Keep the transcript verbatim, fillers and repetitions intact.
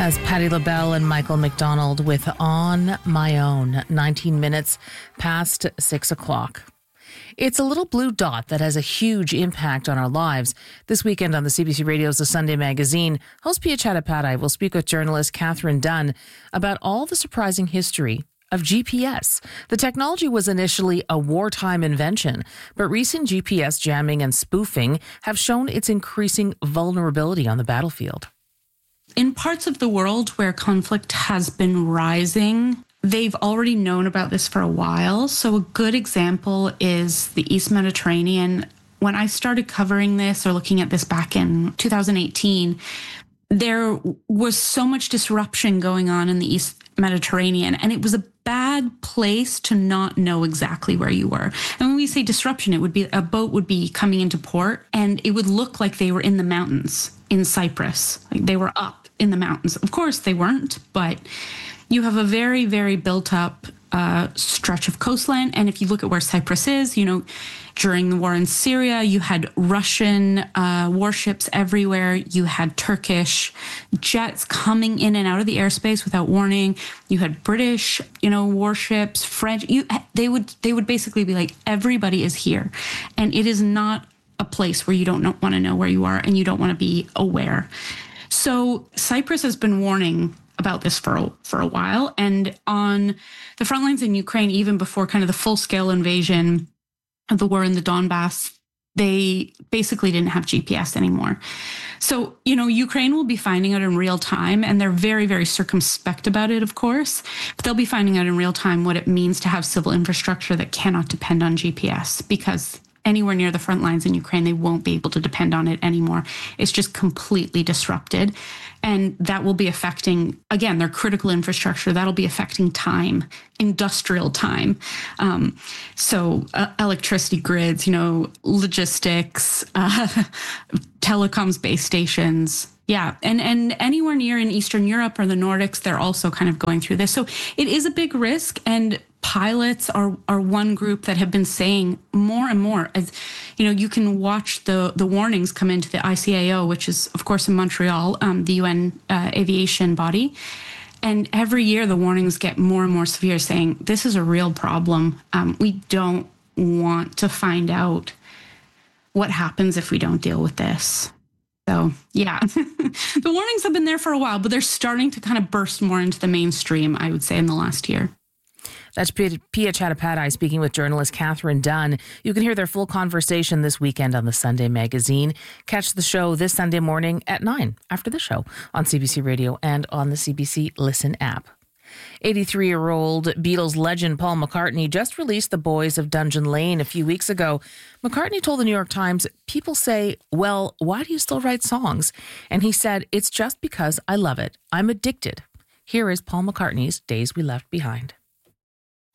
As Patti LaBelle and Michael McDonald with On My Own, nineteen minutes past six o'clock. It's a little blue dot that has a huge impact on our lives. This weekend on the C B C Radio's The Sunday Magazine, host Pia Chattopadhyay will speak with journalist Catherine Dunn about all the surprising history of G P S. The technology was initially a wartime invention, but recent G P S jamming and spoofing have shown its increasing vulnerability on the battlefield. In parts of the world where conflict has been rising, they've already known about this for a while. So a good example is the East Mediterranean. When I started covering this or looking at this back in two thousand eighteen, there was so much disruption going on in the East Mediterranean, and it was a bad place to not know exactly where you were. And when we say disruption, it would be a boat would be coming into port, and it would look like they were in the mountains in Cyprus. Like they were up in the mountains. Of course, they weren't, but you have a very, very built up uh, stretch of coastline. And if you look at where Cyprus is, you know, during the war in Syria, you had Russian uh, warships everywhere. You had Turkish jets coming in and out of the airspace without warning. You had British, you know, warships, French. You, they would, they would basically be like, everybody is here, and it is not a place where you don't want to know where you are and you don't want to be aware. So Cyprus has been warning about this for a, for a while. And on the front lines in Ukraine, even before kind of the full-scale invasion of the war in the Donbass, they basically didn't have G P S anymore. So, you know, Ukraine will be finding out in real time, and they're very, very circumspect about it, of course, but they'll be finding out in real time what it means to have civil infrastructure that cannot depend on G P S, because anywhere near the front lines in Ukraine, they won't be able to depend on it anymore. It's just completely disrupted. And that will be affecting, again, their critical infrastructure. That'll be affecting time, industrial time. Um, so uh, electricity grids, you know, logistics, uh, telecoms base stations. Yeah. And, and anywhere near in Eastern Europe or the Nordics, they're also kind of going through this. So it is a big risk. And pilots are, are one group that have been saying more and more, as you know, you can watch the, the warnings come into the I C A O, which is, of course, in Montreal, um, the U N uh, aviation body. And every year the warnings get more and more severe, saying this is a real problem. Um, we don't want to find out what happens if we don't deal with this. So, yeah, the warnings have been there for a while, but they're starting to kind of burst more into the mainstream, I would say, in the last year. That's Pia Chattopadhyay speaking with journalist Catherine Dunn. You can hear their full conversation this weekend on the Sunday Magazine. Catch the show this Sunday morning at nine after the show on C B C Radio and on the C B C Listen app. eighty-three-year-old Beatles legend Paul McCartney just released The Boys of Dungeon Lane a few weeks ago. McCartney told the New York Times, people say, well, why do you still write songs? And he said, it's just because I love it. I'm addicted. Here is Paul McCartney's Days We Left Behind.